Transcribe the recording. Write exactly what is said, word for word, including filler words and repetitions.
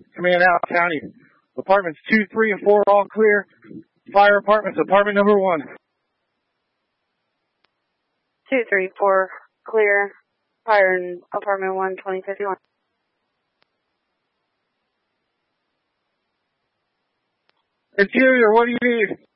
Command out, County. Apartments two, three, and four all clear. Fire apartments, apartment number one. Two, three, four, clear. Fire in apartment one, twenty fifty-one. Interior, what do you need?